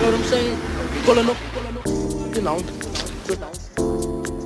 know what I'm saying? Pulling up, you know.